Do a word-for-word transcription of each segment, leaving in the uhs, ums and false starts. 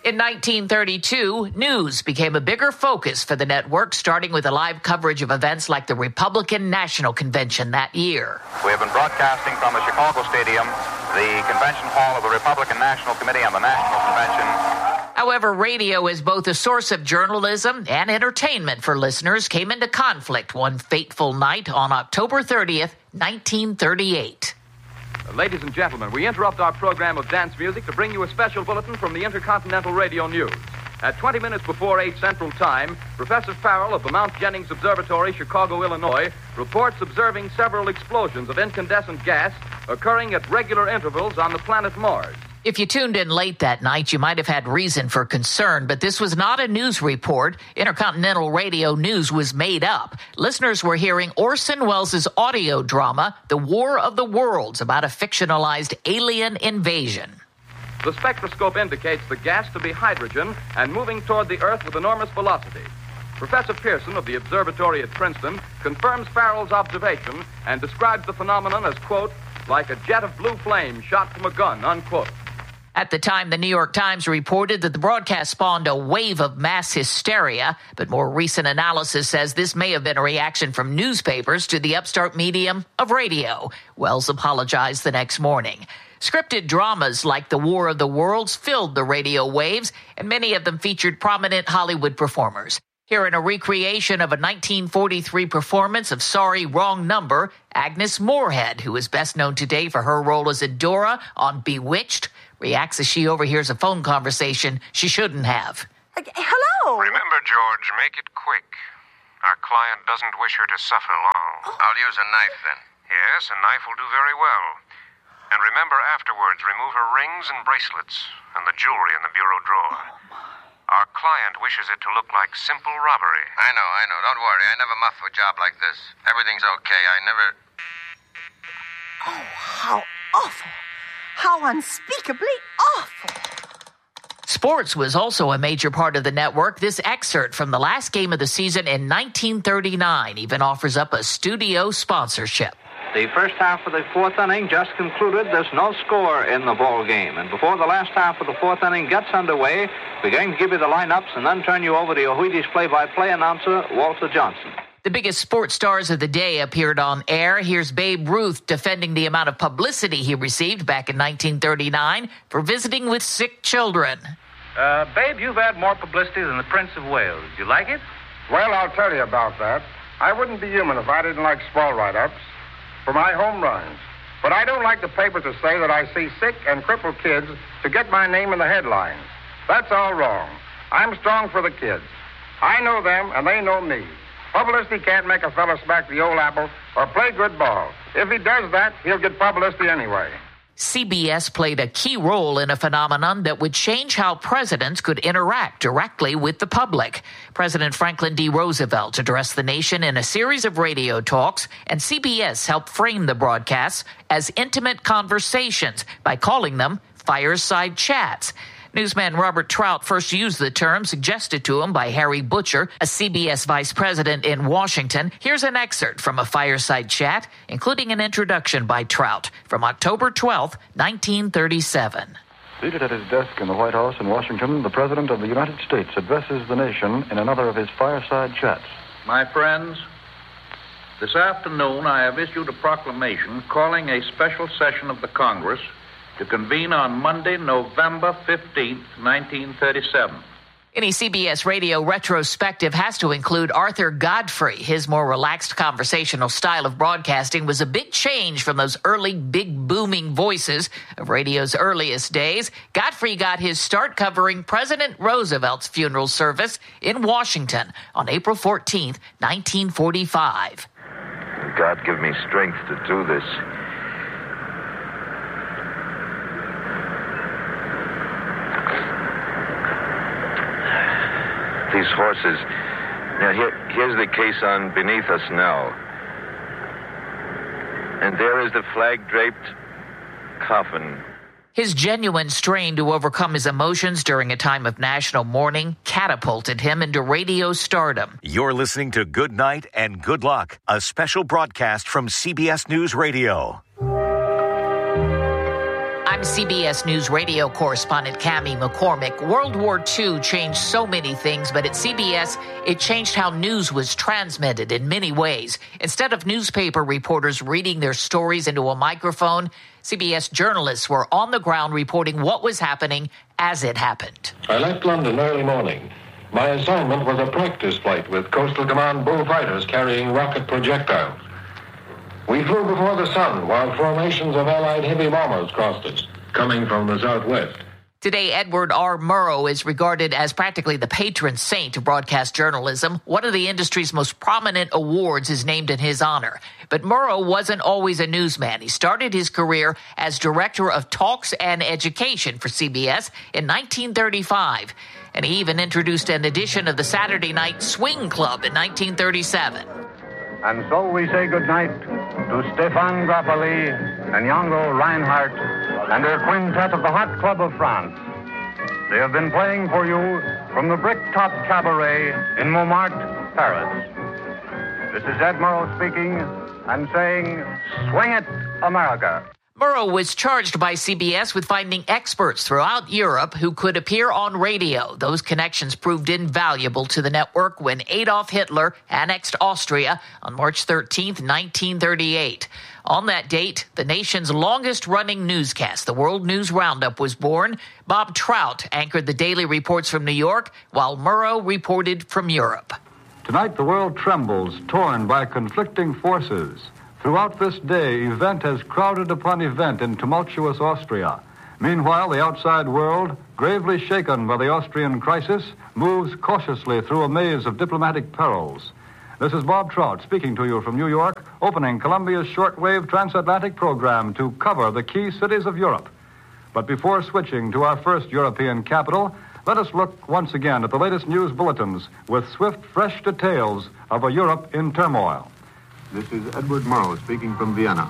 In nineteen thirty-two, news became a bigger focus for the network, starting with a live coverage of events like the Republican National Convention that year. We have been broadcasting from the Chicago Stadium, the convention hall of the Republican National Committee on the National Convention. However, radio as both a source of journalism and entertainment for listeners came into conflict one fateful night on October thirtieth, nineteen thirty-eight. Ladies and gentlemen, we interrupt our program of dance music to bring you a special bulletin from the Intercontinental Radio News. At twenty minutes before eight Central Time, Professor Farrell of the Mount Jennings Observatory, Chicago, Illinois, reports observing several explosions of incandescent gas occurring at regular intervals on the planet Mars. If you tuned in late that night, you might have had reason for concern, but this was not a news report. Intercontinental Radio News was made up. Listeners were hearing Orson Welles' audio drama, The War of the Worlds, about a fictionalized alien invasion. The spectroscope indicates the gas to be hydrogen and moving toward the Earth with enormous velocity. Professor Pearson of the observatory at Princeton confirms Farrell's observation and describes the phenomenon as, quote, like a jet of blue flame shot from a gun, unquote. At the time, the New York Times reported that the broadcast spawned a wave of mass hysteria, but more recent analysis says this may have been a reaction from newspapers to the upstart medium of radio. Wells apologized the next morning. Scripted dramas like The War of the Worlds filled the radio waves, and many of them featured prominent Hollywood performers. Here in a recreation of a nineteen forty-three performance of Sorry, Wrong Number, Agnes Moorehead, who is best known today for her role as Adora on Bewitched, reacts as she overhears a phone conversation she shouldn't have. Uh, hello? Remember, George, make it quick. Our client doesn't wish her to suffer long. Oh. I'll use a knife, then. Yes, a knife will do very well. And remember, afterwards, remove her rings and bracelets and the jewelry in the bureau drawer. Oh, Our client wishes it to look like simple robbery. I know, I know. Don't worry. I never muff a job like this. Everything's okay. I never... Oh, how awful. How unspeakably awful. Sports was also a major part of the network. This excerpt from the last game of the season in nineteen thirty-nine even offers up a studio sponsorship. The first half of the fourth inning just concluded. There's no score in the ball game. And before the last half of the fourth inning gets underway, we're going to give you the lineups and then turn you over to your Wheaties play-by-play announcer, Walter Johnson. The biggest sports stars of the day appeared on air. Here's Babe Ruth defending the amount of publicity he received back in nineteen thirty-nine for visiting with sick children. Uh, Babe, you've had more publicity than the Prince of Wales. You like it? Well, I'll tell you about that. I wouldn't be human if I didn't like small write-ups for my home runs. But I don't like the papers to say that I see sick and crippled kids to get my name in the headlines. That's all wrong. I'm strong for the kids. I know them, and they know me. Publicity can't make a fella smack the old apple or play good ball. If he does that, he'll get publicity anyway. C B S played a key role in a phenomenon that would change how presidents could interact directly with the public. President Franklin D. Roosevelt addressed the nation in a series of radio talks, and C B S helped frame the broadcasts as intimate conversations by calling them fireside chats. Newsman Robert Trout first used the term suggested to him by Harry Butcher, a C B S vice president in Washington. Here's an excerpt from a fireside chat, including an introduction by Trout from October twelfth, nineteen thirty-seven. Seated at his desk in the White House in Washington, the President of the United States addresses the nation in another of his fireside chats. My friends, this afternoon I have issued a proclamation calling a special session of the Congress to convene on Monday, November fifteenth, nineteen thirty-seven. Any C B S radio retrospective has to include Arthur Godfrey. His more relaxed conversational style of broadcasting was a big change from those early big booming voices of radio's earliest days. Godfrey got his start covering President Roosevelt's funeral service in Washington on April fourteenth, nineteen forty-five. God give me strength to do this. These horses. Now, here, here's the caisson beneath us now. And there is the flag-draped coffin. His genuine strain to overcome his emotions during a time of national mourning catapulted him into radio stardom. You're listening to Good Night and Good Luck, a special broadcast from C B S News Radio. I'm I'm C B S News radio correspondent Cammie McCormick. World War Two changed so many things, but at C B S, it changed how news was transmitted in many ways. Instead of newspaper reporters reading their stories into a microphone, C B S journalists were on the ground reporting what was happening as it happened. I left London early morning. My assignment was a practice flight with Coastal Command bullfighters carrying rocket projectiles. We flew before the sun while formations of Allied heavy bombers crossed us, coming from the southwest. Today, Edward R. Murrow is regarded as practically the patron saint of broadcast journalism. One of the industry's most prominent awards is named in his honor. But Murrow wasn't always a newsman. He started his career as director of talks and education for C B S in nineteen thirty-five. And he even introduced an edition of the Saturday Night Swing Club in nineteen thirty-seven. And so we say goodnight to Stéphane Grappelli and Django Reinhardt and their quintet of the Hot Club of France. They have been playing for you from the Bricktop Cabaret in Montmartre, Paris. This is Ed Murrow speaking and saying, swing it, America. Murrow was charged by C B S with finding experts throughout Europe who could appear on radio. Those connections proved invaluable to the network when Adolf Hitler annexed Austria on March thirteenth, nineteen thirty-eight. On that date, the nation's longest-running newscast, the World News Roundup, was born. Bob Trout anchored the daily reports from New York, while Murrow reported from Europe. Tonight, the world trembles, torn by conflicting forces. Throughout this day, event has crowded upon event in tumultuous Austria. Meanwhile, the outside world, gravely shaken by the Austrian crisis, moves cautiously through a maze of diplomatic perils. This is Bob Trout speaking to you from New York, opening Columbia's shortwave transatlantic program to cover the key cities of Europe. But before switching to our first European capital, let us look once again at the latest news bulletins with swift, fresh details of a Europe in turmoil. This is Edward Murrow speaking from Vienna.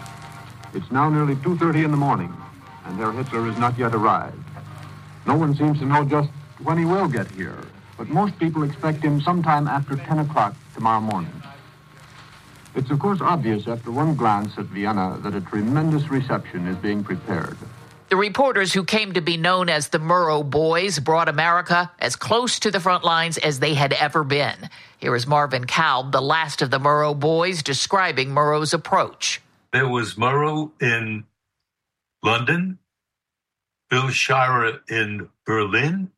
It's now nearly two thirty in the morning, and Herr Hitler has not yet arrived. No one seems to know just when he will get here, but most people expect him sometime after ten o'clock tomorrow morning. It's of course obvious after one glance at Vienna that a tremendous reception is being prepared. The reporters who came to be known as the Murrow Boys brought America as close to the front lines as they had ever been. Here is Marvin Kalb, the last of the Murrow Boys, describing Murrow's approach. There was Murrow in London, Bill Shirer in Berlin,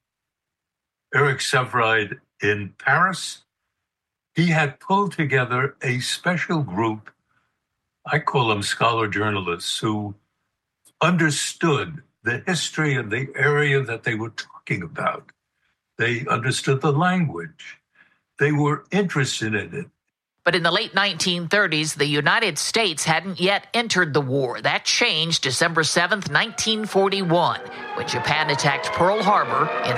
Eric Sevareid in Paris. He had pulled together a special group, I call them scholar journalists, who understood the history of the area that they were talking about. They understood the language. They were interested in it. But in the late nineteen thirties, the United States hadn't yet entered the war. That changed December seventh, nineteen forty-one, when Japan attacked Pearl Harbor in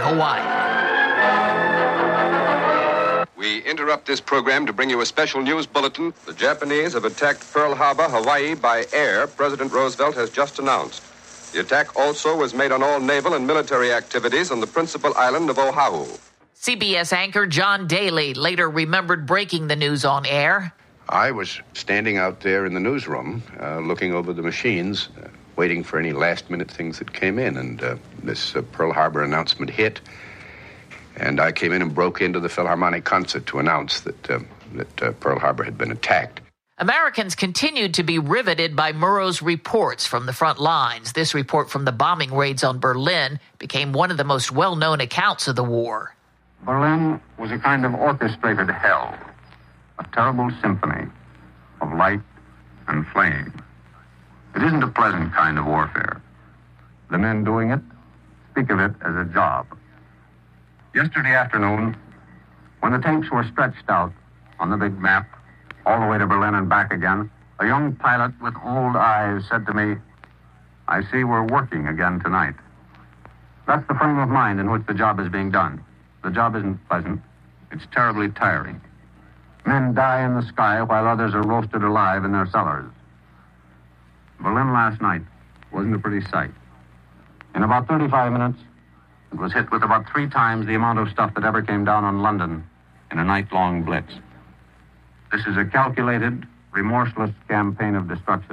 Hawaii. We interrupt this program to bring you a special news bulletin. The Japanese have attacked Pearl Harbor, Hawaii, by air, President Roosevelt has just announced. The attack also was made on all naval and military activities on the principal island of Oahu. C B S anchor John Daly later remembered breaking the news on air. I was standing out there in the newsroom, uh, looking over the machines, uh, waiting for any last-minute things that came in, and uh, this uh, Pearl Harbor announcement hit. And I came in and broke into the Philharmonic concert to announce that, uh, that uh, Pearl Harbor had been attacked. Americans continued to be riveted by Murrow's reports from the front lines. This report from the bombing raids on Berlin became one of the most well-known accounts of the war. Berlin was a kind of orchestrated hell, a terrible symphony of light and flame. It isn't a pleasant kind of warfare. The men doing it speak of it as a job. Yesterday afternoon, when the tanks were stretched out on the big map, all the way to Berlin and back again, a young pilot with old eyes said to me, "I see we're working again tonight." That's the frame of mind in which the job is being done. The job isn't pleasant. It's terribly tiring. Men die in the sky while others are roasted alive in their cellars. Berlin last night wasn't a pretty sight. In about thirty-five minutes, it was hit with about three times the amount of stuff that ever came down on London in a night-long blitz. This is a calculated, remorseless campaign of destruction.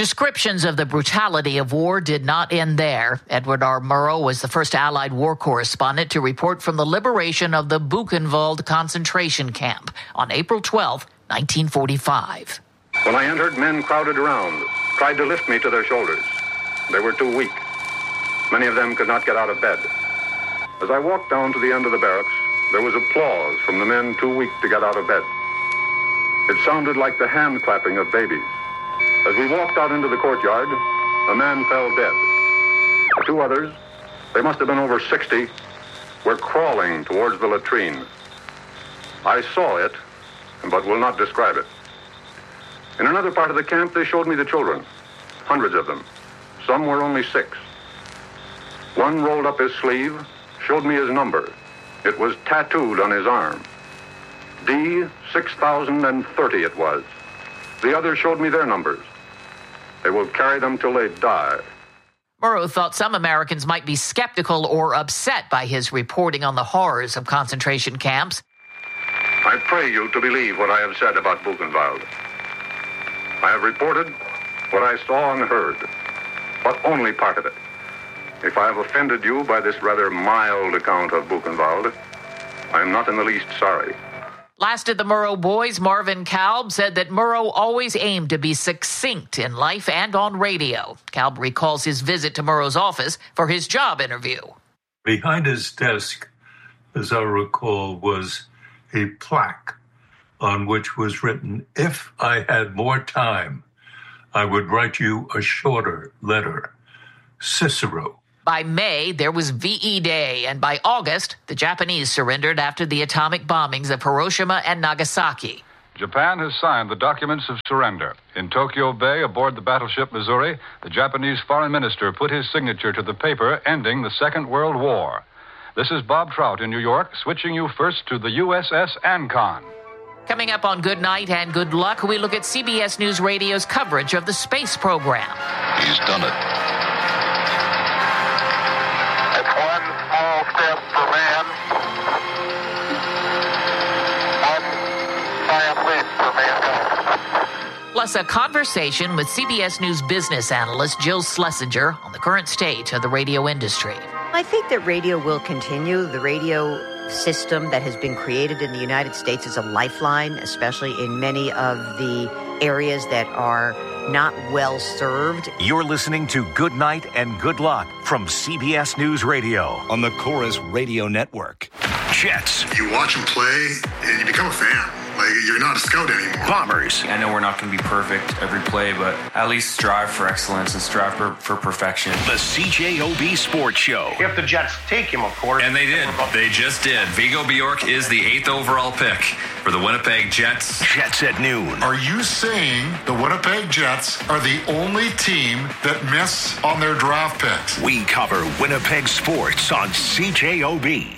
Descriptions of the brutality of war did not end there. Edward R. Murrow was the first Allied war correspondent to report from the liberation of the Buchenwald concentration camp on April twelfth, nineteen forty-five. When I entered, men crowded around, tried to lift me to their shoulders. They were too weak. Many of them could not get out of bed. As I walked down to the end of the barracks, there was applause from the men too weak to get out of bed. It sounded like the hand clapping of babies. As we walked out into the courtyard, a man fell dead. The two others, they must have been over sixty, were crawling towards the latrine. I saw it, but will not describe it. In another part of the camp, they showed me the children, hundreds of them. Some were only six. One rolled up his sleeve, showed me his number. It was tattooed on his arm. D six thousand thirty it was. The others showed me their numbers. They will carry them till they die. Murrow thought some Americans might be skeptical or upset by his reporting on the horrors of concentration camps. I pray you to believe what I have said about Buchenwald. I have reported what I saw and heard, but only part of it. If I have offended you by this rather mild account of Buchenwald, I am not in the least sorry. Last of the Murrow boys, Marvin Kalb, said that Murrow always aimed to be succinct in life and on radio. Kalb recalls his visit to Murrow's office for his job interview. Behind his desk, as I recall, was a plaque on which was written, "If I had more time, I would write you a shorter letter. Cicero." By May, there was V E Day, and by August, the Japanese surrendered after the atomic bombings of Hiroshima and Nagasaki. Japan has signed the documents of surrender. In Tokyo Bay, aboard the battleship Missouri, the Japanese foreign minister put his signature to the paper ending the Second World War. This is Bob Trout in New York, switching you first to the U S S Ancon. Coming up on Good Night and Good Luck, we look at C B S News Radio's coverage of the space program. He's done it. It's one small step for man, one giant leap for mankind. Plus, a conversation with C B S News business analyst Jill Schlesinger on the current state of the radio industry. I think that radio will continue. The radio system that has been created in the United States is a lifeline, especially in many of the areas that are not well served. You're listening to Good Night and Good Luck from C B S News Radio on the Chorus Radio Network. Jets. You watch them play and you become a fan. Like, you're not a scout anymore. Bombers. I know we're not going to be perfect every play, but at least strive for excellence and strive for, for perfection. The C J O B Sports Show. If the Jets take him, of course. And they did. They just did. Vigo Bjork is the eighth overall pick for the Winnipeg Jets. Jets at noon. Are you saying the Winnipeg Jets are the only team that miss on their draft picks? We cover Winnipeg sports on C J O B.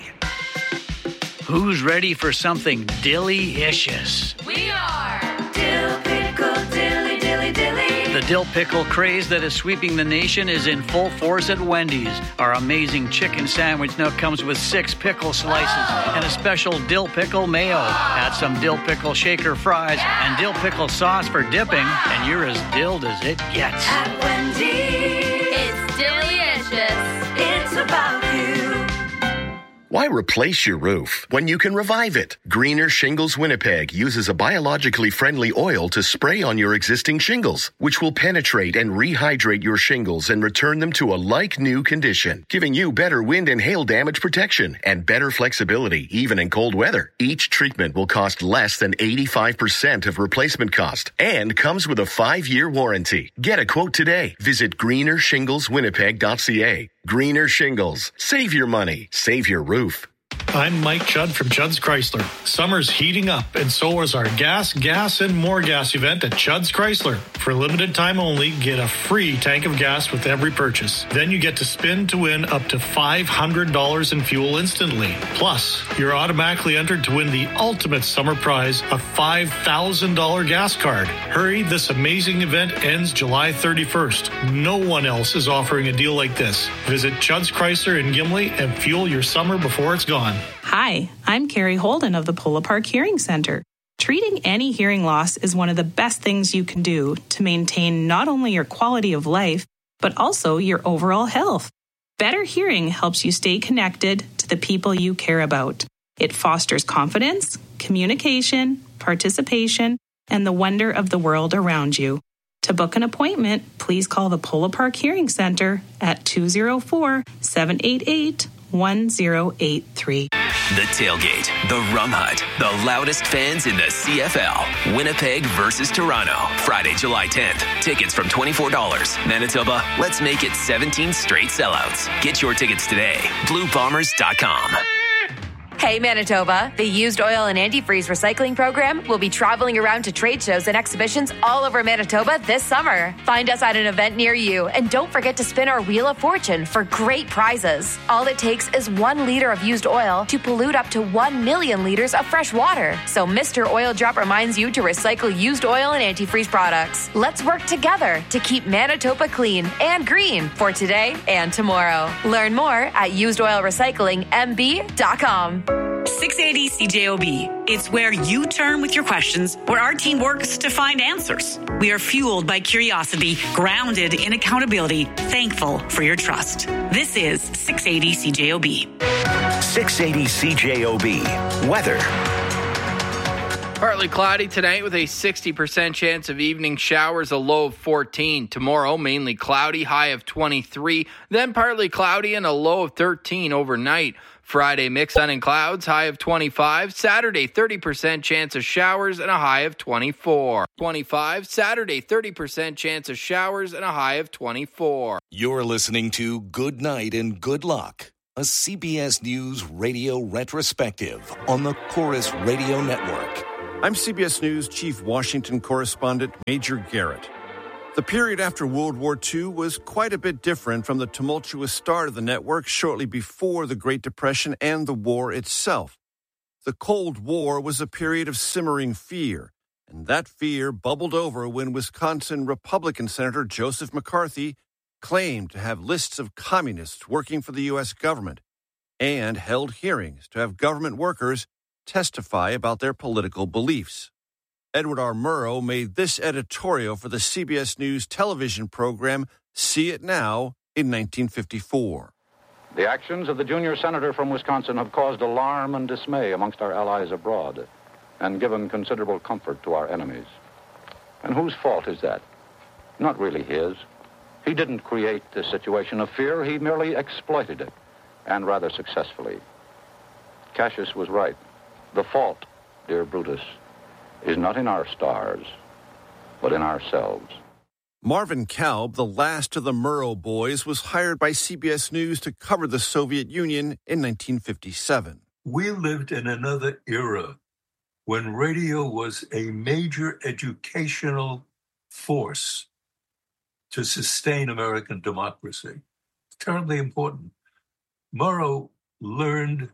Who's ready for something dilly-icious? We are Dill Pickle, Dilly, Dilly, Dilly. The dill pickle craze that is sweeping the nation is in full force at Wendy's. Our amazing chicken sandwich now comes with six pickle slices oh. and a special dill pickle mayo. Oh. Add some dill pickle shaker fries yeah. and dill pickle sauce for dipping, wow. and you're as dilled as it gets. At Wendy's, it's delicious. It's about you. Why replace your roof when you can revive it? Greener Shingles Winnipeg uses a biologically friendly oil to spray on your existing shingles, which will penetrate and rehydrate your shingles and return them to a like-new condition, giving you better wind and hail damage protection and better flexibility, even in cold weather. Each treatment will cost less than eighty-five percent of replacement cost and comes with a five-year warranty. Get a quote today. Visit greener shingles winnipeg dot c a. Greener Shingles. Save your money. Save your roof. I'm Mike Judd from Judd's Chrysler. Summer's heating up, and so is our gas, gas, and more gas event at Judd's Chrysler. For a limited time only, get a free tank of gas with every purchase. Then you get to spin to win up to five hundred dollars in fuel instantly. Plus, you're automatically entered to win the ultimate summer prize, a five thousand dollars gas card. Hurry, this amazing event ends July thirty-first. No one else is offering a deal like this. Visit Judd's Chrysler in Gimli and fuel your summer before it's gone. Hi, I'm Carrie Holden of the Polo Park Hearing Center. Treating any hearing loss is one of the best things you can do to maintain not only your quality of life, but also your overall health. Better hearing helps you stay connected to the people you care about. It fosters confidence, communication, participation, and the wonder of the world around you. To book an appointment, please call the Polo Park Hearing Center at two oh four, seven eight eight, one oh eight three. The Tailgate, the Rum Hut, the loudest fans in the C F L. Winnipeg versus Toronto, Friday, July tenth. Tickets from twenty-four dollars. Manitoba, let's make it seventeen straight sellouts. Get your tickets today. blue bombers dot com. Hey Manitoba, the Used Oil and Antifreeze Recycling Program will be traveling around to trade shows and exhibitions all over Manitoba this summer. Find us at an event near you, and don't forget to spin our Wheel of Fortune for great prizes. All it takes is one liter of used oil to pollute up to one million liters of fresh water. So Mister Oil Drop reminds you to recycle used oil and antifreeze products. Let's work together to keep Manitoba clean and green for today and tomorrow. Learn more at used oil recycling m b dot com. six eighty C J O B. It's where you turn with your questions, where our team works to find answers. We are fueled by curiosity, grounded in accountability, thankful for your trust. This is six eighty C J O B. six eighty C J O B. Weather. Partly cloudy tonight with a sixty percent chance of evening showers, a low of fourteen. Tomorrow, mainly cloudy, high of twenty-three. Then partly cloudy and a low of thirteen overnight. Friday, mixed sun and clouds, high of twenty-five. Saturday, thirty percent chance of showers and a high of twenty-four. twenty-five. Saturday, thirty percent chance of showers and a high of twenty-four. You're listening to Good Night and Good Luck, a C B S News radio retrospective on the Chorus Radio Network. I'm C B S News Chief Washington Correspondent Major Garrett. The period after World War Two was quite a bit different from the tumultuous start of the network shortly before the Great Depression and the war itself. The Cold War was a period of simmering fear, and that fear bubbled over when Wisconsin Republican Senator Joseph McCarthy claimed to have lists of communists working for the U S government and held hearings to have government workers testify about their political beliefs. Edward R. Murrow made this editorial for the C B S News television program See It Now in nineteen fifty-four. The actions of the junior senator from Wisconsin have caused alarm and dismay amongst our allies abroad and given considerable comfort to our enemies. And whose fault is that? Not really his. He didn't create this situation of fear. He merely exploited it, and rather successfully. Cassius was right. The fault, dear Brutus, is not in our stars, but in ourselves. Marvin Kalb, the last of the Murrow boys, was hired by C B S News to cover the Soviet Union in nineteen fifty-seven. We lived in another era when radio was a major educational force to sustain American democracy. It's terribly important. Murrow learned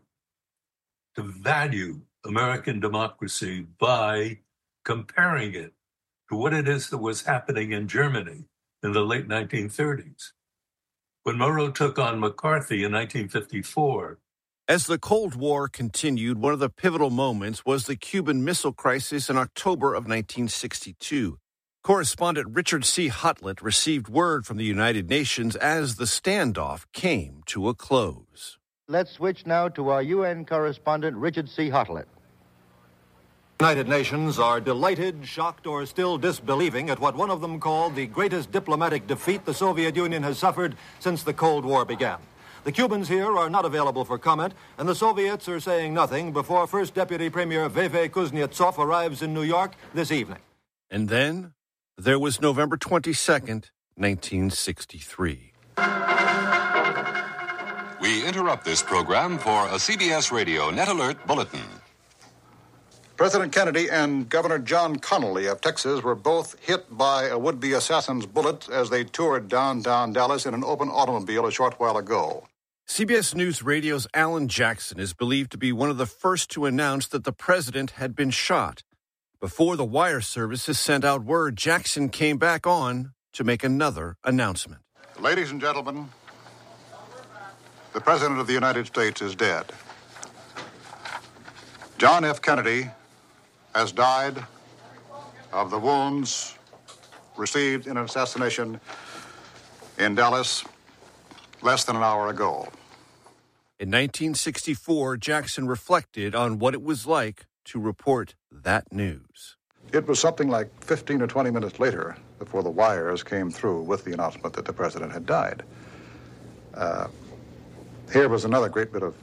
to value American democracy by comparing it to what it is that was happening in Germany in the late nineteen thirties. When Murrow took on McCarthy in nineteen fifty-four. As the Cold War continued, one of the pivotal moments was the Cuban Missile Crisis in October of nineteen sixty-two. Correspondent Richard C. Hotlett received word from the United Nations as the standoff came to a close. Let's switch now to our U N correspondent, Richard C. Hotlett. The United Nations are delighted, shocked, or still disbelieving at what one of them called the greatest diplomatic defeat the Soviet Union has suffered since the Cold War began. The Cubans here are not available for comment, and the Soviets are saying nothing before First Deputy Premier Veve Kuznetsov arrives in New York this evening. And then there was November twenty-second, nineteen sixty-three. We interrupt this program for a C B S Radio Net Alert Bulletin. President Kennedy and Governor John Connally of Texas were both hit by a would-be assassin's bullet as they toured downtown Dallas in an open automobile a short while ago. C B S News Radio's Alan Jackson is believed to be one of the first to announce that the president had been shot. Before the wire services sent out word, Jackson came back on to make another announcement. Ladies and gentlemen, the President of the United States is dead. John F. Kennedy has died of the wounds received in an assassination in Dallas less than an hour ago. In nineteen sixty-four, Jackson reflected on what it was like to report that news. It was something like fifteen or twenty minutes later before the wires came through with the announcement that the president had died. Uh, here was another great bit of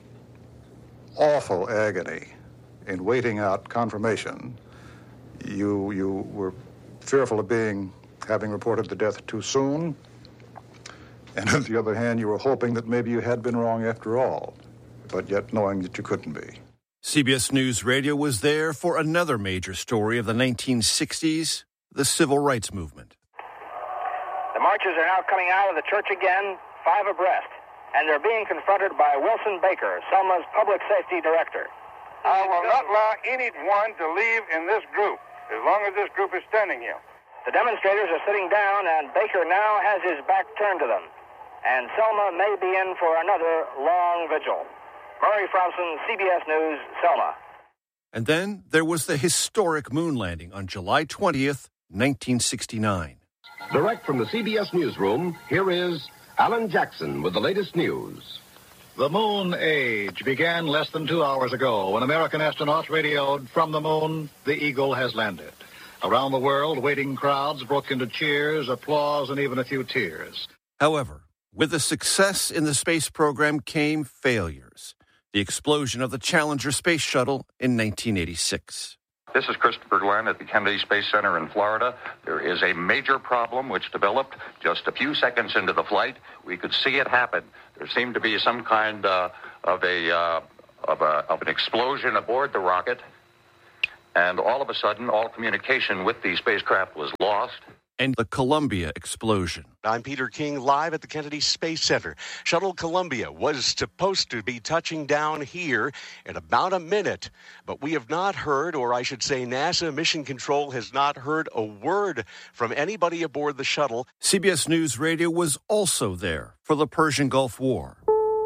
awful agony in waiting out confirmation. You you were fearful of being, having reported the death too soon. And on the other hand, you were hoping that maybe you had been wrong after all, but yet knowing that you couldn't be. C B S News Radio was there for another major story of the nineteen sixties, the Civil Rights Movement. The marchers are now coming out of the church again, five abreast, and they're being confronted by Wilson Baker, Selma's public safety director. I will not allow anyone to leave in this group, as long as this group is standing here. The demonstrators are sitting down, and Baker now has his back turned to them. And Selma may be in for another long vigil. Murray Fromson, C B S News, Selma. And then there was the historic moon landing on July twentieth, nineteen sixty-nine. Direct from the C B S newsroom, here is Alan Jackson with the latest news. The moon age began less than two hours ago when American astronauts radioed from the moon, the Eagle has landed. Around the world, waiting crowds broke into cheers, applause, and even a few tears. However, with the success in the space program came failures. The explosion of the Challenger space shuttle in nineteen eighty-six. This is Christopher Glenn at the Kennedy Space Center in Florida. There is a major problem which developed just a few seconds into the flight. We could see it happen. There seemed to be some kind uh, of a uh, of a of an explosion aboard the rocket, and all of a sudden, all communication with the spacecraft was lost. And the Columbia explosion. I'm Peter King, live at the Kennedy Space Center. Shuttle Columbia was supposed to be touching down here in about a minute, but we have not heard, or I should say NASA Mission Control has not heard a word from anybody aboard the shuttle. C B S News Radio was also there for the Persian Gulf War.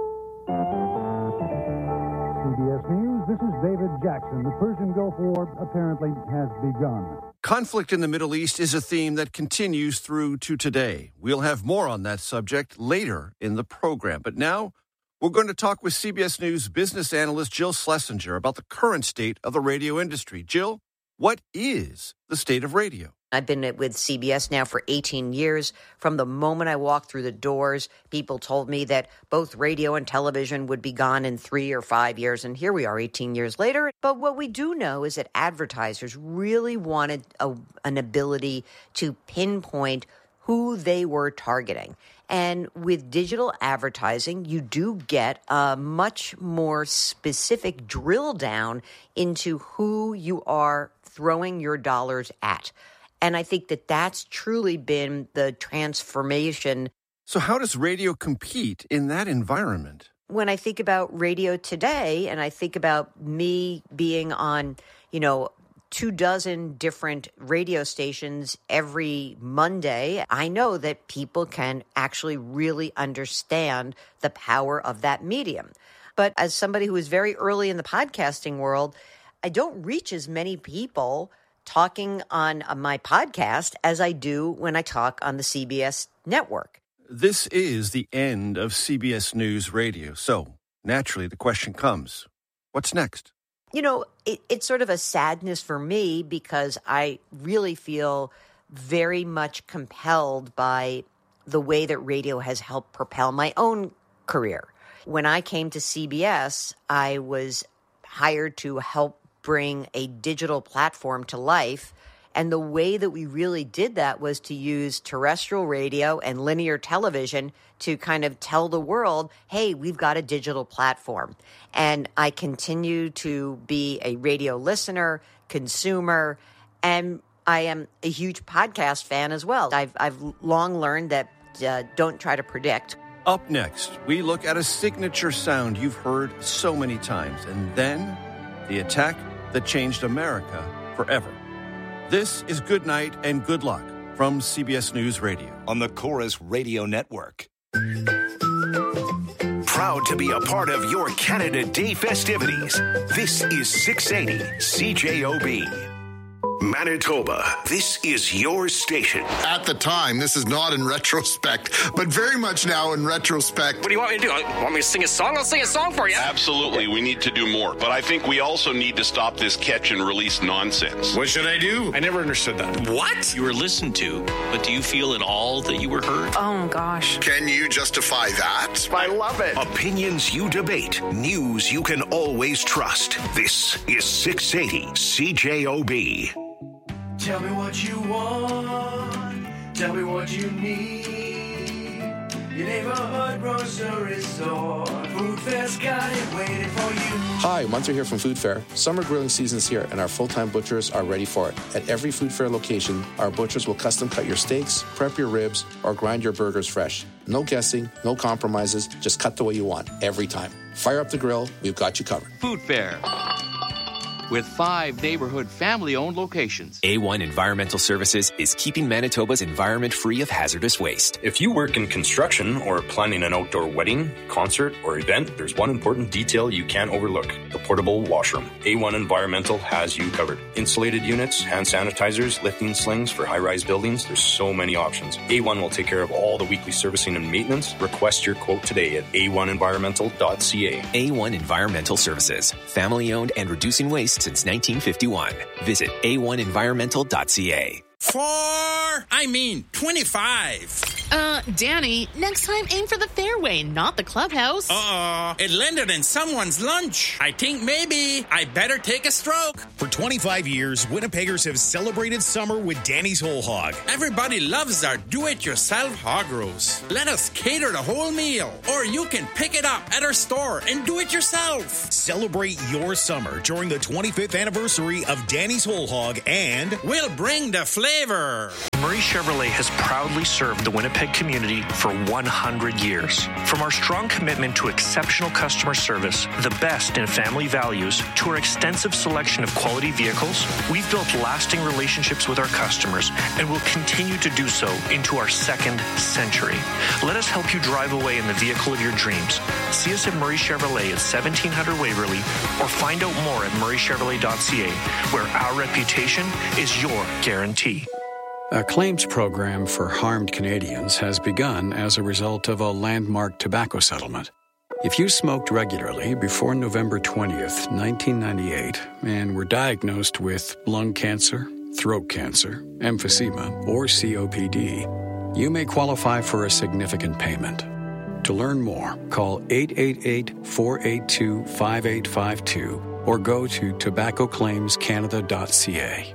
C B S News, this is David Jackson. The Persian Gulf War apparently has begun. Conflict in the Middle East is a theme that continues through to today. We'll have more on that subject later in the program. But now, we're going to talk with C B S News business analyst Jill Schlesinger about the current state of the radio industry. Jill, what is the state of radio? I've been with C B S now for eighteen years. From the moment I walked through the doors, people told me that both radio and television would be gone in three or five years, and here we are eighteen years later. But what we do know is that advertisers really wanted a, an ability to pinpoint who they were targeting. And with digital advertising, you do get a much more specific drill down into who you are throwing your dollars at. And I think that that's truly been the transformation. So how does radio compete in that environment? When I think about radio today, and I think about me being on, you know, two dozen different radio stations every Monday, I know that people can actually really understand the power of that medium. But as somebody who is very early in the podcasting world, I don't reach as many people talking on my podcast as I do when I talk on the C B S network. This is the end of C B S News Radio. So naturally, the question comes, what's next? You know, it, it's sort of a sadness for me because I really feel very much compelled by the way that radio has helped propel my own career. When I came to C B S, I was hired to help bring a digital platform to life. And the way that we really did that was to use terrestrial radio and linear television to kind of tell the world, hey, we've got a digital platform. And I continue to be a radio listener, consumer, and I am a huge podcast fan as well. I've, I've long learned that uh, don't try to predict. Up next, we look at a signature sound you've heard so many times, and then the attack that changed America forever. This is Good Night and Good Luck from C B S News Radio. On the Chorus Radio Network. proud to be a part of your Canada Day festivities. This is six eighty C J O B. Manitoba, this is your station. At the time, this is not in retrospect, but very much now in retrospect. What do you want me to do? Want me to sing a song? I'll sing a song for you. Absolutely, we need to do more. But I think we also need to stop this catch and release nonsense. What should I do? I never understood that. What? You were listened to, but do you feel at all that you were heard? Oh, gosh. Can you justify that? I love it. Opinions you debate, news you can always trust. This is six eighty C J O B. Tell me what you want, tell me what you need. Your neighborhood grocery store, Food Fair's got it waiting for you. Hi, Munter here from Food Fair. Summer grilling season's here and our full-time butchers are ready for it. At every Food Fair location, our butchers will custom cut your steaks, prep your ribs, or grind your burgers fresh. No guessing, no compromises, just cut the way you want, every time. Fire up the grill, we've got you covered. Food Fair. With five neighborhood family-owned locations. A one Environmental Services is keeping Manitoba's environment free of hazardous waste. If you work in construction or planning an outdoor wedding, concert, or event, there's one important detail you can't overlook: the portable washroom. A one Environmental has you covered. Insulated units, hand sanitizers, lifting slings for high-rise buildings. There's so many options. A one will take care of all the weekly servicing and maintenance. Request your quote today at a one environmental dot c a. A one Environmental Services, family-owned and reducing waste since nineteen fifty-one. Visit a one environmental dot c a. Four, I mean twenty-five. Uh, Danny, next time aim for the fairway, not the clubhouse. Uh-oh, it landed in someone's lunch. I think maybe I better take a stroke. For twenty-five years, Winnipeggers have celebrated summer with Danny's Whole Hog. Everybody loves our do-it-yourself hog roast. Let us cater the whole meal, or you can pick it up at our store and do it yourself. Celebrate your summer during the twenty-fifth anniversary of Danny's Whole Hog, and we'll bring the flavor. Murray Chevrolet has proudly served the Winnipeg community for one hundred years. From our strong commitment to exceptional customer service, the best in family values, to our extensive selection of quality vehicles, we've built lasting relationships with our customers and will continue to do so into our second century. Let us help you drive away in the vehicle of your dreams. See us at Murray Chevrolet at seventeen hundred Waverly, or find out more at murray chevrolet dot c a, where our reputation is your guarantee. A claims program for harmed Canadians has begun as a result of a landmark tobacco settlement. If you smoked regularly before November twentieth, nineteen ninety-eight, and were diagnosed with lung cancer, throat cancer, emphysema, or C O P D, you may qualify for a significant payment. To learn more, call eight eight eight, four eight two, five eight five two or go to tobacco claims canada dot c a.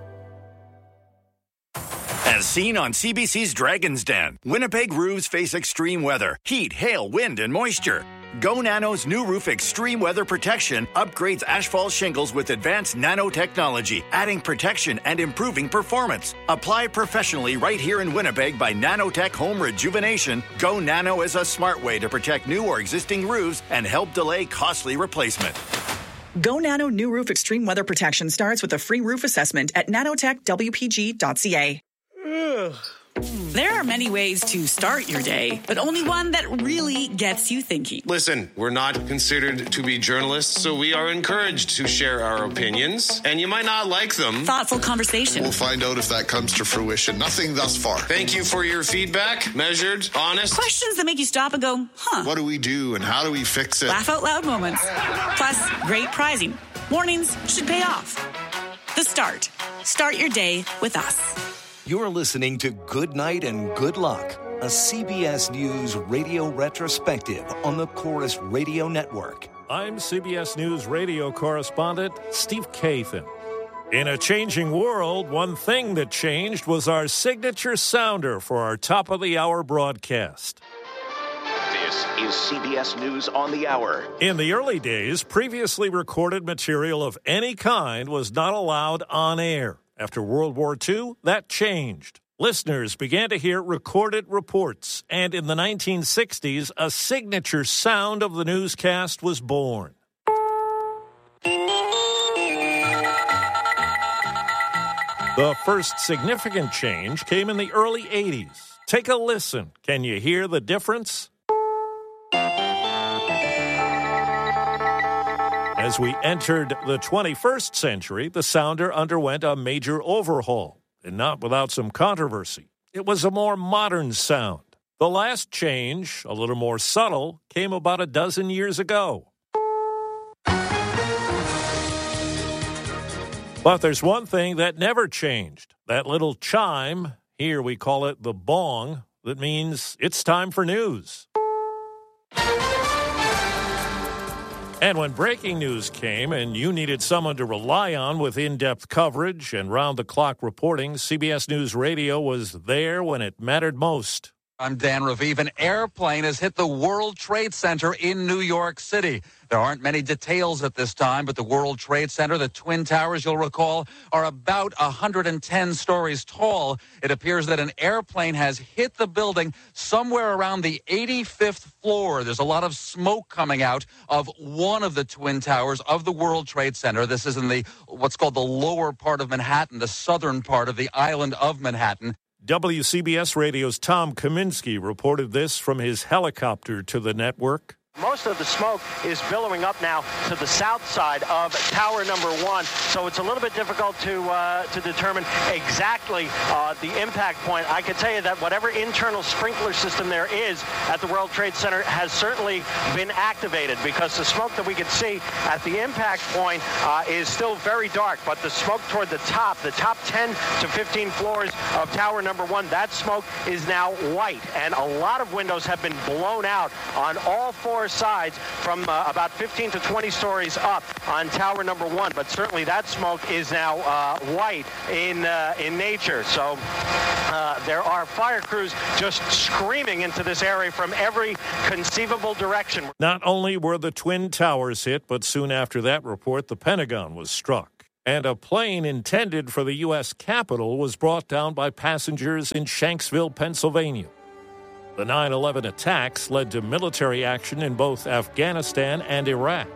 As seen on C B C's Dragon's Den, Winnipeg roofs face extreme weather, heat, hail, wind, and moisture. Go Nano's new roof extreme weather protection upgrades asphalt shingles with advanced nanotechnology, adding protection and improving performance. Apply professionally right here in Winnipeg by Nanotech Home Rejuvenation. Go Nano is a smart way to protect new or existing roofs and help delay costly replacement. Go Nano New Roof Extreme Weather Protection starts with a free roof assessment at nanotech w p g dot c a. There are many ways to start your day, but only one that really gets you thinking. Listen, we're not considered to be journalists, so we are encouraged to share our opinions, and you might not like them. Thoughtful conversation. We'll find out if that comes to fruition. Nothing thus far. Thank you for your feedback. Measured, honest. Questions that make you stop and go, huh. What do we do and how do we fix it? Laugh out loud moments. Plus, great prizing. Mornings should pay off. The Start. Start your day with us. You're listening to Good Night and Good Luck, a C B S News radio retrospective on the Chorus Radio Network. I'm C B S News radio correspondent Steve Kathan. In a changing world, one thing that changed was our signature sounder for our top-of-the-hour broadcast. This is C B S News on the Hour. In the early days, previously recorded material of any kind was not allowed on air. After World War Two, that changed. Listeners began to hear recorded reports, and in the nineteen sixties, a signature sound of the newscast was born. The first significant change came in the early eighties. Take a listen. Can you hear the difference? As we entered the twenty-first century, the sounder underwent a major overhaul, and not without some controversy. It was a more modern sound. The last change, a little more subtle, came about a dozen years ago. But there's one thing that never changed. That little chime, here we call it the bong, that means it's time for news. And when breaking news came and you needed someone to rely on with in-depth coverage and round-the-clock reporting, C B S News Radio was there when it mattered most. I'm Dan Raviv. An airplane has hit the World Trade Center in New York City. There aren't many details at this time, but the World Trade Center, the Twin Towers, you'll recall, are about one hundred ten stories tall. It appears that an airplane has hit the building somewhere around the eighty-fifth floor. There's a lot of smoke coming out of one of the Twin Towers of the World Trade Center. This is in the what's called the lower part of Manhattan, the southern part of the island of Manhattan. W C B S Radio's Tom Kaminsky reported this from his helicopter to the network. Most of the smoke is billowing up now to the south side of tower number one, so it's a little bit difficult to uh, to determine exactly uh, the impact point. I can tell you that whatever internal sprinkler system there is at the World Trade Center has certainly been activated, because the smoke that we can see at the impact point uh, is still very dark, but the smoke toward the top, the top ten to fifteen floors of tower number one, that smoke is now white, and a lot of windows have been blown out on all four sides from uh, about fifteen to twenty stories up on tower number one, but certainly that smoke is now uh, white in uh, in nature. So uh, there are fire crews just screaming into this area from every conceivable direction. Not only were the Twin Towers hit, but soon after that report, the Pentagon was struck. And a plane intended for the U S Capitol was brought down by passengers in Shanksville, Pennsylvania. The nine eleven attacks led to military action in both Afghanistan and Iraq.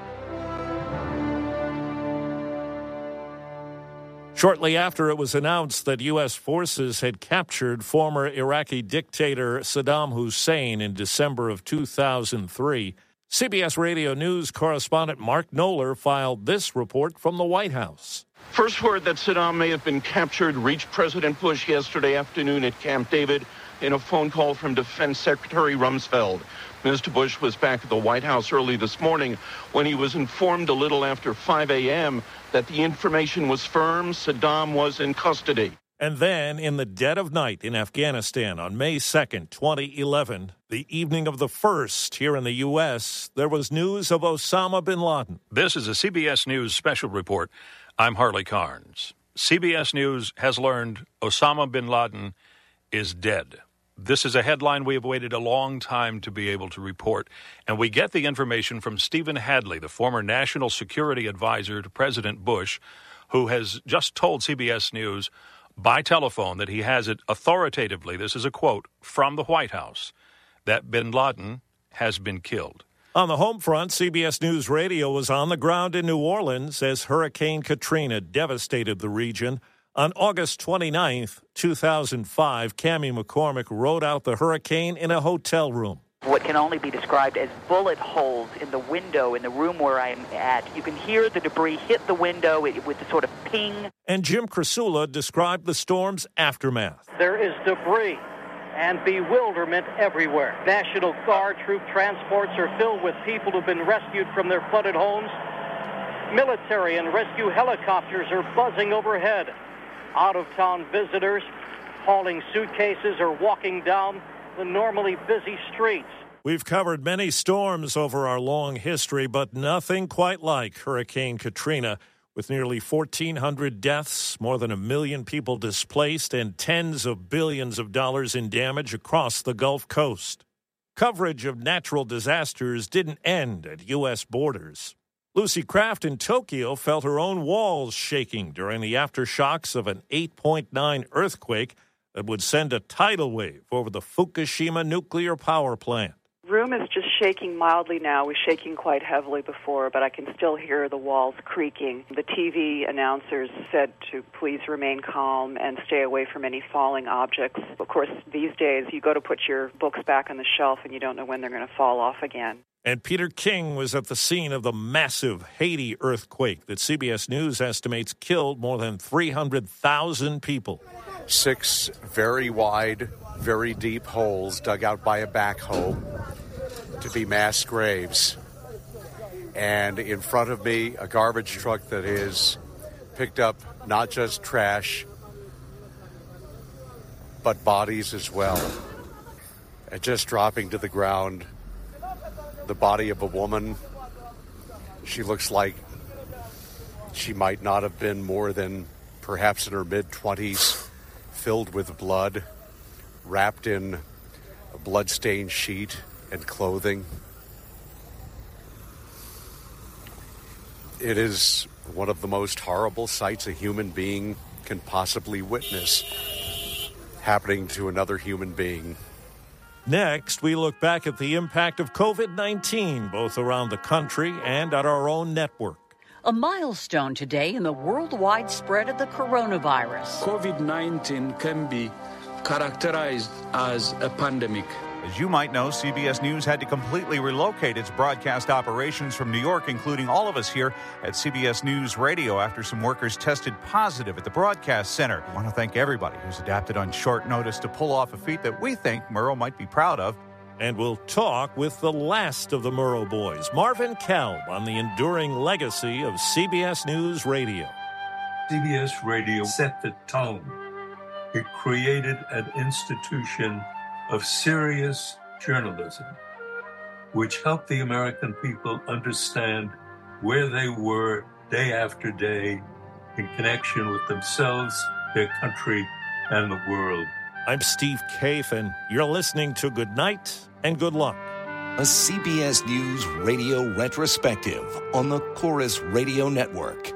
Shortly after it was announced that U S forces had captured former Iraqi dictator Saddam Hussein in December of two thousand three, C B S Radio News correspondent Mark Knoller filed this report from the White House. First word that Saddam may have been captured reached President Bush yesterday afternoon at Camp David in a phone call from Defense Secretary Rumsfeld. Mister Bush was back at the White House early this morning when he was informed a little after five a.m. that the information was firm. Saddam was in custody. And then, in the dead of night in Afghanistan on May second, twenty eleven, the evening of the first here in the U S, there was news of Osama bin Laden. This is a C B S News special report. I'm Harley Carnes. C B S News has learned Osama bin Laden is dead. This is a headline we have waited a long time to be able to report, and we get the information from Stephen Hadley, the former national security advisor to President Bush, who has just told C B S News by telephone that he has it authoritatively, this is a quote, from the White House, that bin Laden has been killed. On the home front, C B S News Radio was on the ground in New Orleans as Hurricane Katrina devastated the region. On August twenty-ninth, two thousand five, Cammie McCormick rode out the hurricane in a hotel room. What can only be described as bullet holes in the window in the room where I'm at. You can hear the debris hit the window with the sort of ping. And Jim Krasula described the storm's aftermath. There is debris and bewilderment everywhere. National Guard troop transports are filled with people who've been rescued from their flooded homes. Military and rescue helicopters are buzzing overhead. Out-of-town visitors hauling suitcases or walking down the normally busy streets. We've covered many storms over our long history, but nothing quite like Hurricane Katrina. With nearly fourteen hundred deaths, more than a million people displaced, and tens of billions of dollars in damage across the Gulf Coast. Coverage of natural disasters didn't end at U S borders. Lucy Kraft in Tokyo felt her own walls shaking during the aftershocks of an eight point nine earthquake that would send a tidal wave over the Fukushima nuclear power plant. The room is just shaking mildly now. It was shaking quite heavily before, but I can still hear the walls creaking. The T V announcers said to please remain calm and stay away from any falling objects. Of course, these days, you go to put your books back on the shelf and you don't know when they're going to fall off again. And Peter King was at the scene of the massive Haiti earthquake that C B S News estimates killed more than three hundred thousand people. Six very wide, very deep holes dug out by a backhoe to be mass graves. And in front of me, a garbage truck that is picked up not just trash, but bodies as well. And just dropping to the ground, the body of a woman. She looks like she might not have been more than perhaps in her mid-twenties, filled with blood, wrapped in a blood-stained sheet and clothing. It is one of the most horrible sights a human being can possibly witness happening to another human being. Next, we look back at the impact of covid nineteen, both around the country and at our own network. A milestone today in the worldwide spread of the coronavirus. covid nineteen can be characterized as a pandemic. As you might know, C B S News had to completely relocate its broadcast operations from New York, including all of us here at C B S News Radio, after some workers tested positive at the broadcast center. I want to thank everybody who's adapted on short notice to pull off a feat that we think Murrow might be proud of. And we'll talk with the last of the Murrow boys, Marvin Kalb, on the enduring legacy of C B S News Radio. C B S Radio set the tone. It created an institution of serious journalism, which helped the American people understand where they were day after day in connection with themselves, their country, and the world. I'm Steve Kaif, and you're listening to Good Night and Good Luck, a C B S News Radio retrospective on the Chorus Radio Network.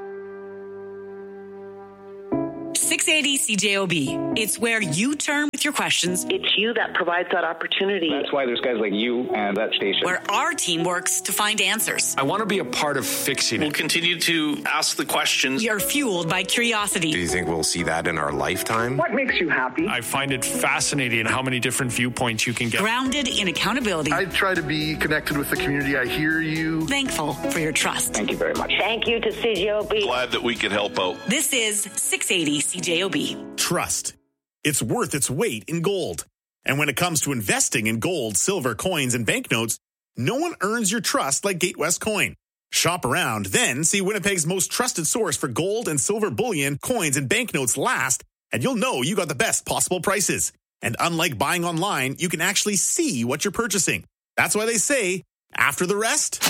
six eighty C J O B. It's where you turn with your questions. It's you that provides that opportunity. That's why there's guys like you and that station. Where our team works to find answers. I want to be a part of fixing it. We'll continue to ask the questions. We are fueled by curiosity. Do you think we'll see that in our lifetime? What makes you happy? I find it fascinating how many different viewpoints you can get. Grounded in accountability. I try to be connected with the community. I hear you. Thankful for your trust. Thank you very much. Thank you to C J O B. Glad that we could help out. This is six eighty C J O B. Trust. It's worth its weight in gold. And when it comes to investing in gold, silver, coins, and banknotes, no one earns your trust like Gatewest Coin. Shop around, then see Winnipeg's most trusted source for gold and silver bullion, coins, and banknotes last, and you'll know you got the best possible prices. And unlike buying online, you can actually see what you're purchasing. That's why they say, after the rest,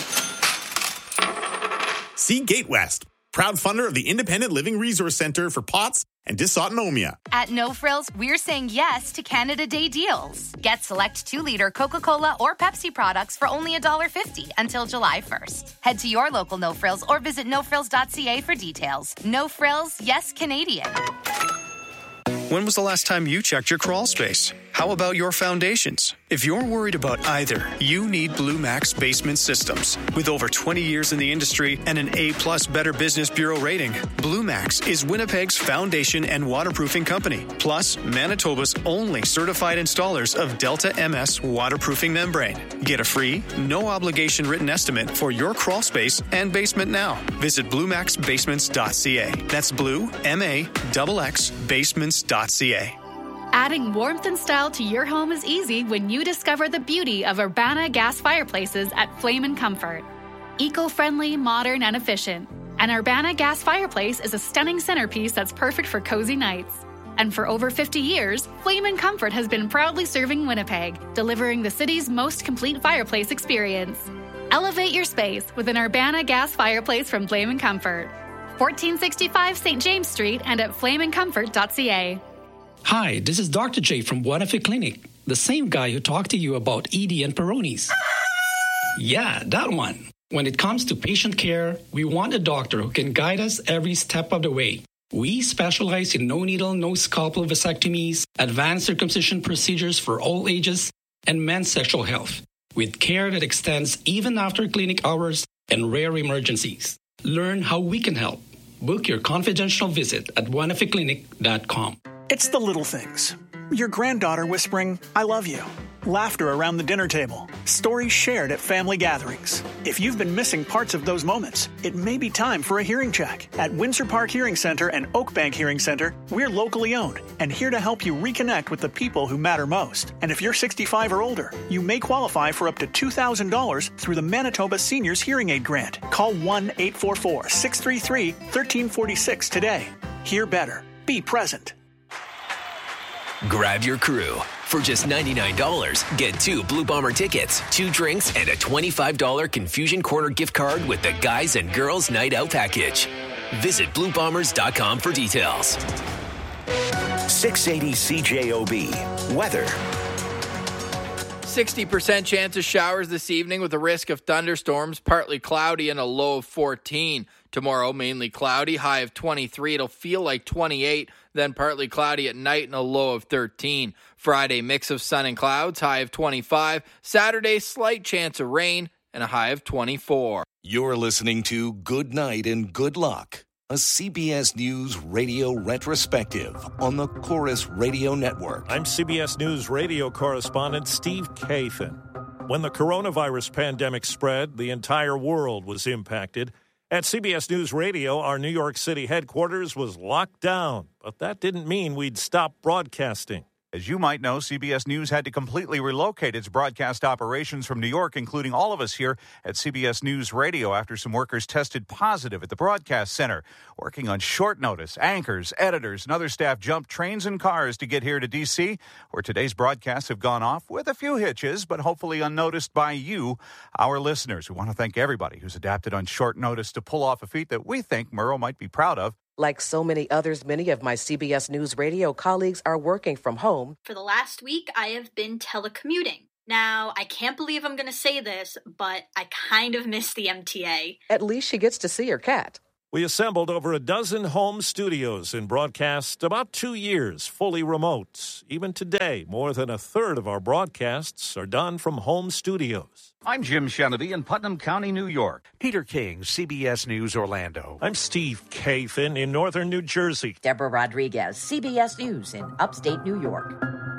see Gatewest, proud funder of the Independent Living Resource Center for POTS and dysautonomia. At No Frills, we're saying yes to Canada Day deals. Get select two-liter Coca-Cola or Pepsi products for only one dollar fifty until July first. Head to your local No Frills or visit no frills dot c a for details. No Frills, yes Canadian. When was the last time you checked your crawl space? How about your foundations? If you're worried about either, you need Blue Max Basement Systems. With over twenty years in the industry and an A-plus Better Business Bureau rating, Blue Max is Winnipeg's foundation and waterproofing company, plus Manitoba's only certified installers of Delta M S waterproofing membrane. Get a free, no-obligation written estimate for your crawl space and basement now. Visit blue max basements dot c a. That's blue, M A X X, basements dot c a. Adding warmth and style to your home is easy when you discover the beauty of Urbana gas fireplaces at Flame and Comfort. Eco-friendly, modern, and efficient. An Urbana gas fireplace is a stunning centerpiece that's perfect for cozy nights. And for over fifty years, Flame and Comfort has been proudly serving Winnipeg, delivering the city's most complete fireplace experience. Elevate your space with an Urbana gas fireplace from Flame and Comfort. fourteen sixty-five Saint James Street and at flame and comfort dot c a. Hi, this is Doctor J from Buenafe Clinic, the same guy who talked to you about Edie and Peyronie's. Yeah, that one. When it comes to patient care, we want a doctor who can guide us every step of the way. We specialize in no-needle, no-scalpel vasectomies, advanced circumcision procedures for all ages, and men's sexual health, with care that extends even after clinic hours and rare emergencies. Learn how we can help. Book your confidential visit at buenafe clinic dot com. It's the little things. Your granddaughter whispering, I love you. laughter around the dinner table, stories shared at family gatherings. If you've been missing parts of those moments, it may be time for a hearing check. At Windsor Park Hearing Center and Oak Bank Hearing Center, we're locally owned and here to help you reconnect with the people who matter most. And if you're sixty-five or older, you may qualify for up to two thousand dollars through the Manitoba Seniors Hearing Aid Grant. Call one eight four four, six three three, one three four six today. Hear better. Be present. Grab your crew. For just ninety-nine dollars, get two Blue Bomber tickets, two drinks, and a twenty-five dollars Confusion Corner gift card with the Guys and Girls Night Out package. Visit blue bombers dot com for details. six eighty C J O B. Weather. sixty percent chance of showers this evening with a risk of thunderstorms, partly cloudy and a low of fourteen. Tomorrow, mainly cloudy, high of twenty-three. It'll feel like twenty-eight, then partly cloudy at night and a low of thirteen. Friday, mix of sun and clouds, high of twenty-five. Saturday, slight chance of rain and a high of twenty-four. You're listening to Good Night and Good Luck, a C B S News radio retrospective on the Chorus Radio Network. I'm C B S News radio correspondent Steve Kathan. When the coronavirus pandemic spread, the entire world was impacted. At C B S News Radio, our New York City headquarters was locked down, but that didn't mean we'd stop broadcasting. As you might know, C B S News had to completely relocate its broadcast operations from New York, including all of us here at C B S News Radio, after some workers tested positive at the broadcast center. Working on short notice, anchors, editors, and other staff jumped trains and cars to get here to D C, where today's broadcasts have gone off with a few hitches, but hopefully unnoticed by you, our listeners. We want to thank everybody who's adapted on short notice to pull off a feat that we think Murrow might be proud of. Like so many others, many of my C B S News Radio colleagues are working from home. For the last week, I have been telecommuting. Now, I can't believe I'm going to say this, but I kind of miss the M T A. At least she gets to see her cat. We assembled over a dozen home studios and broadcast about two years fully remote. Even today, more than a third of our broadcasts are done from home studios. I'm Jim Shenedy in Putnam County, New York. Peter King, C B S News Orlando. I'm Steve Kathan in northern New Jersey. Deborah Rodriguez, C B S News in upstate New York.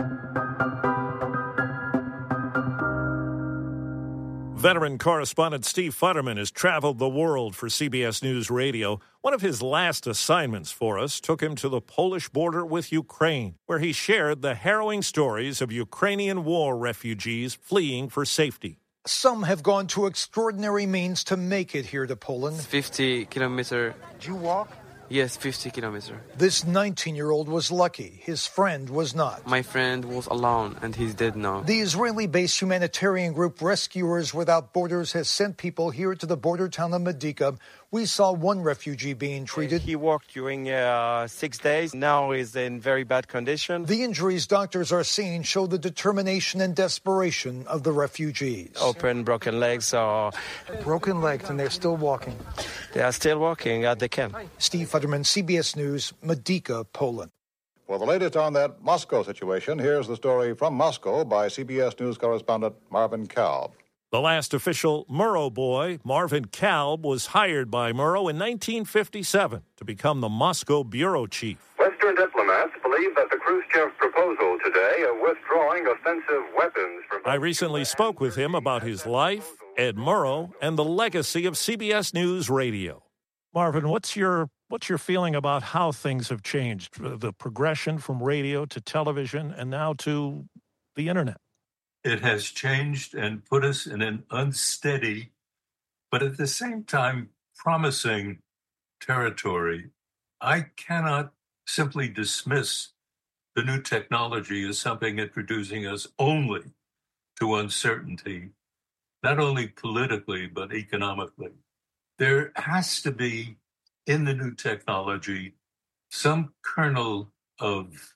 Veteran correspondent Steve Futterman has traveled the world for C B S News Radio. One of his last assignments for us took him to the Polish border with Ukraine, where he shared the harrowing stories of Ukrainian war refugees fleeing for safety. Some have gone to extraordinary means to make it here to Poland. fifty kilometers. Did you walk? Yes, fifty kilometers. This nineteen-year-old was lucky. His friend was not. My friend was alone, and he's dead now. The Israeli-based humanitarian group Rescuers Without Borders has sent people here to the border town of Medyka. We saw one refugee being treated. He walked during uh, six days. Now he's in very bad condition. The injuries doctors are seeing show the determination and desperation of the refugees. Open, broken legs. Or... Broken legs, and they're still walking. They are still walking. Uh, they can. Steve Futterman, C B S News, Medyka, Poland. For the latest on that Moscow situation, here's the story from Moscow by C B S News correspondent Marvin Kalb. The last official Murrow boy, Marvin Kalb, was hired by Murrow in nineteen fifty-seven to become the Moscow bureau chief. Western diplomats believe that the Khrushchev proposal today of withdrawing offensive weapons from... I recently spoke with him about his life, Ed Murrow, and the legacy of C B S News Radio. Marvin, what's your what's your feeling about how things have changed, the progression from radio to television and now to the internet? It has changed and put us in an unsteady, but at the same time promising territory. I cannot simply dismiss the new technology as something introducing us only to uncertainty, not only politically, but economically. There has to be, in the new technology, some kernel of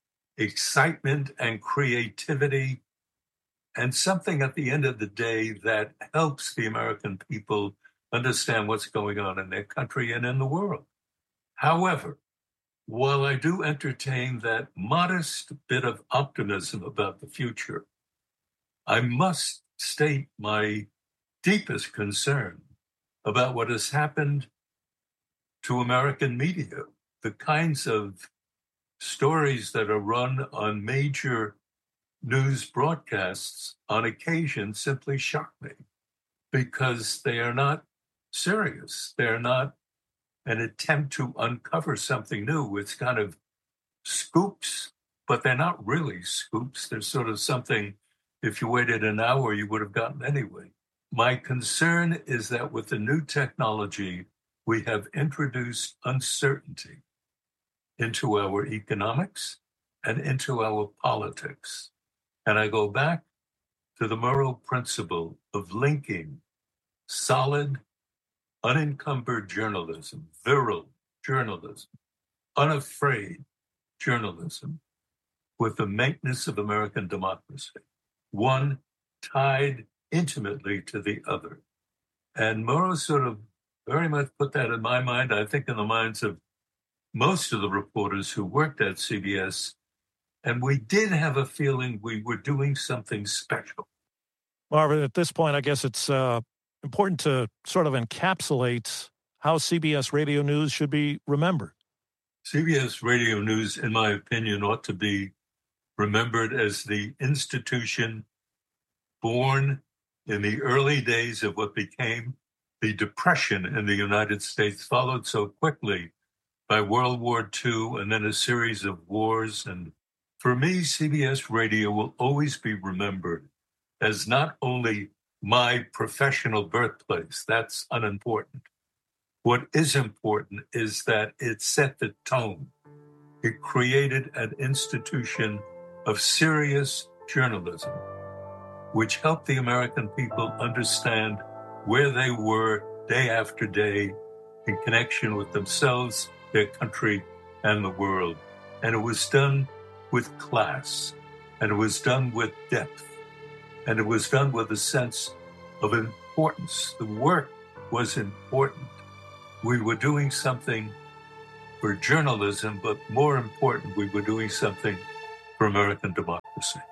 excitement and creativity, and something at the end of the day that helps the American people understand what's going on in their country and in the world. However, while I do entertain that modest bit of optimism about the future, I must state my deepest concern about what has happened to American media, the kinds of stories that are run on major news broadcasts on occasion simply shock me because they are not serious. They're not an attempt to uncover something new. It's kind of scoops, but they're not really scoops. They're sort of something, if you waited an hour, you would have gotten anyway. My concern is that with the new technology, we have introduced uncertainty into our economics and into our politics. And I go back to the Murrow principle of linking solid, unencumbered journalism, virile journalism, unafraid journalism, with the maintenance of American democracy, one tied intimately to the other. And Murrow sort of very much put that in my mind, I think in the minds of most of the reporters who worked at C B S, and we did have a feeling we were doing something special. Marvin, at this point, I guess it's uh, important to sort of encapsulate how C B S Radio News should be remembered. C B S Radio News, in my opinion, ought to be remembered as the institution born in the early days of what became the Depression in the United States, followed so quickly by World War Two and then a series of wars. And for me, C B S Radio will always be remembered as not only my professional birthplace, that's unimportant. What is important is that it set the tone. It created an institution of serious journalism, which helped the American people understand where they were day after day in connection with themselves, their country, and the world. And it was done with class, and it was done with depth, and it was done with a sense of importance. The work was important. We were doing something for journalism, but more important, we were doing something for American democracy.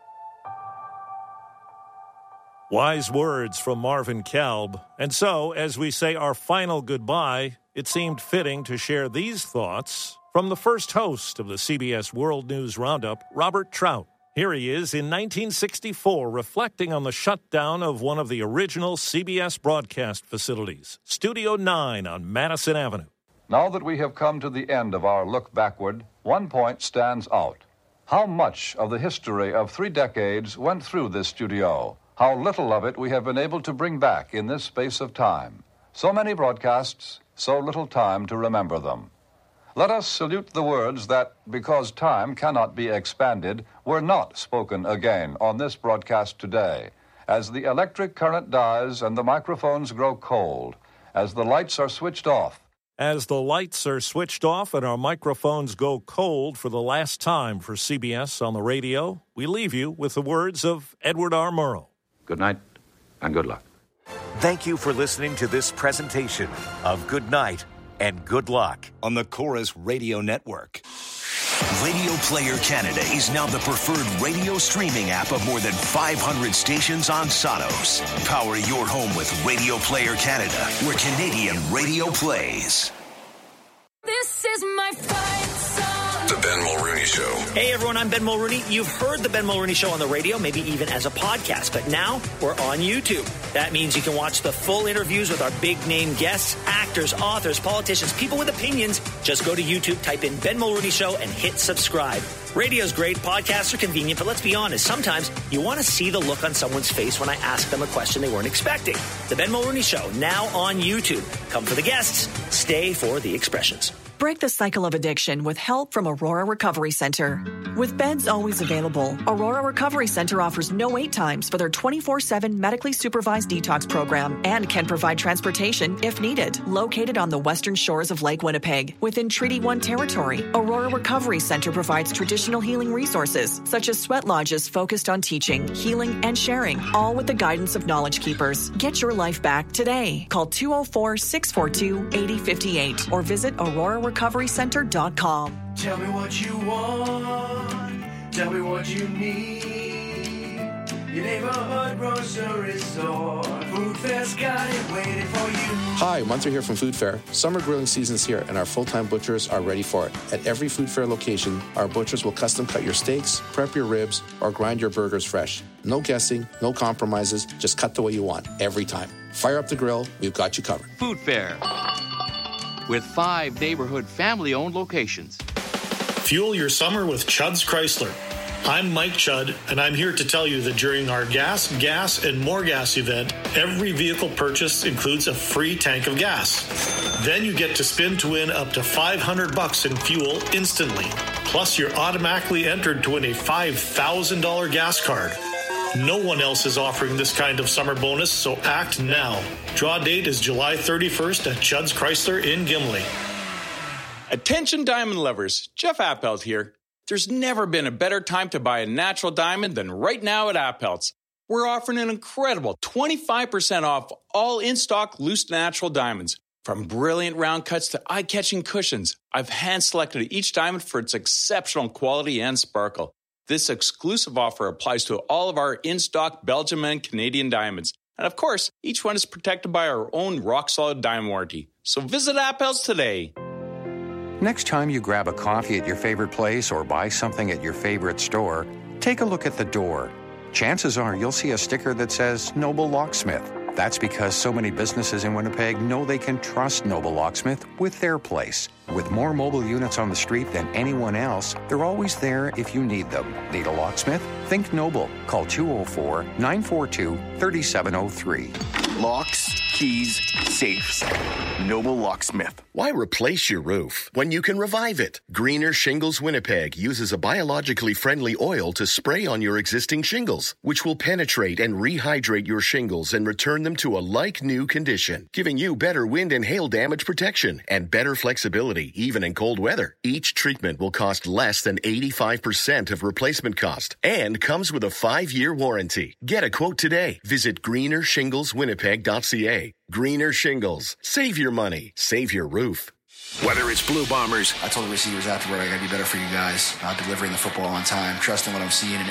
Wise words from Marvin Kalb. And so, as we say our final goodbye, it seemed fitting to share these thoughts from the first host of the C B S World News Roundup, Robert Trout. Here he is in nineteen sixty-four, reflecting on the shutdown of one of the original C B S broadcast facilities, Studio nine on Madison Avenue. Now that we have come to the end of our look backward, one point stands out. How much of the history of three decades went through this studio? How little of it we have been able to bring back in this space of time. So many broadcasts, so little time to remember them. Let us salute the words that, because time cannot be expanded, were not spoken again on this broadcast today. As the electric current dies and the microphones grow cold, as the lights are switched off. As the lights are switched off and our microphones go cold for the last time for C B S on the radio, we leave you with the words of Edward R. Murrow. Good night and good luck. Thank you for listening to this presentation of Good Night and Good Luck on the Chorus Radio Network. Radio Player Canada is now the preferred radio streaming app of more than five hundred stations on Sonos. Power your home with Radio Player Canada, where Canadian radio plays. This is my fight song. The Ben Mulrooney Show. Hey everyone, I'm Ben Mulrooney. You've heard the Ben Mulrooney Show on the radio, maybe even as a podcast, but now we're on YouTube. That means you can watch the full interviews with our big name guests, actors, authors, politicians, people with opinions. Just go to YouTube, type in Ben Mulrooney Show, and hit subscribe. Radio's great, podcasts are convenient, but let's be honest, sometimes you want to see the look on someone's face when I ask them a question they weren't expecting. The Ben Mulrooney Show, now on YouTube. Come for the guests, stay for the expressions. Break the cycle of addiction with help from Aurora Recovery Center. With beds always available, Aurora Recovery Center offers no wait times for their twenty-four seven medically supervised detox program and can provide transportation if needed. Located on the western shores of Lake Winnipeg, within Treaty one territory, Aurora Recovery Center provides traditional healing resources such as sweat lodges focused on teaching, healing, and sharing, all with the guidance of Knowledge Keepers. Get your life back today. Call two oh four, six four two, eight oh five eight or visit aurora recovery center dot com. Tell me what you want, tell me what you need. Your neighborhood grocery store, Food Fair's got it waiting for you. Hi, Munter here from Food Fair. Summer grilling season's here and our full-time butchers are ready for it. At every Food Fair location, our butchers will custom cut your steaks, prep your ribs, or grind your burgers fresh. No guessing, no compromises, just cut the way you want, every time. Fire up the grill, we've got you covered. Food Fair, with five neighborhood family-owned locations. Fuel your summer with Chudd's Chrysler. I'm Mike Chudd, and I'm here to tell you that during our Gas, Gas, and More Gas event, every vehicle purchase includes a free tank of gas. Then you get to spin to win up to five hundred bucks in fuel instantly. Plus, you're automatically entered to win a five thousand dollars gas card. No one else is offering this kind of summer bonus, so act now. Draw date is July thirty-first at Chudd's Chrysler in Gimli. Attention diamond lovers, Jeff Appelt here. There's never been a better time to buy a natural diamond than right now at Appelt's. We're offering an incredible twenty-five percent off all in-stock loose natural diamonds. From brilliant round cuts to eye-catching cushions, I've hand-selected each diamond for its exceptional quality and sparkle. This exclusive offer applies to all of our in-stock Belgium and Canadian diamonds. And of course, each one is protected by our own rock-solid diamond warranty. So visit Appelt's today. Next time you grab a coffee at your favorite place or buy something at your favorite store, take a look at the door. Chances are you'll see a sticker that says Noble Locksmith. That's because so many businesses in Winnipeg know they can trust Noble Locksmith with their place. With more mobile units on the street than anyone else, they're always there if you need them. Need a locksmith? Think Noble. Call two oh four, nine four two, three seven oh three. Locks, keys, safes. Noble Locksmith. Why replace your roof when you can revive it? Greener Shingles Winnipeg uses a biologically friendly oil to spray on your existing shingles, which will penetrate and rehydrate your shingles and return them to a like-new condition, giving you better wind and hail damage protection and better flexibility, even in cold weather. Each treatment will cost less than eighty-five percent of replacement cost and comes with a five-year warranty. Get a quote today. Visit greener shingles winnipeg dot c a. Greener Shingles. Save your money. Save your roof. Whether it's Blue Bombers, I told the receivers afterward, I got to be better for you guys. Not delivering the football on time, trusting what I'm seeing in